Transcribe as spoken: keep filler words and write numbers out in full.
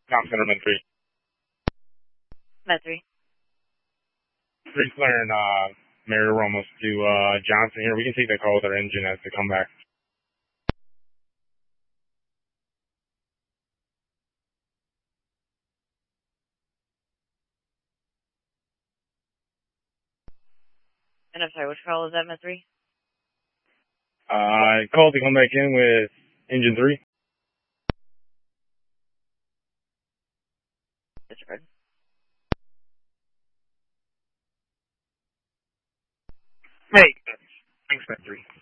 Tom Center, Med three. Med three. three clearing uh, Mario Ramos to uh, Johnson here. We can take that call with our engine as they come back. And I'm sorry, which call is that, Med three? Uh, call to come back in with engine three. Disregard. Hey, thanks, Med three.